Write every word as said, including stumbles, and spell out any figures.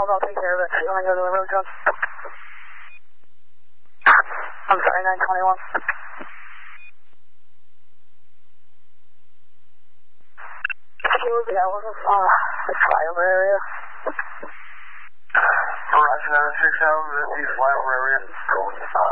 I'll take care of it. You want to go to the road, John? I'm sorry, nine twenty-one. Yeah, wasn't uh, the flyover area. Horizon nine six seven, the flyover area.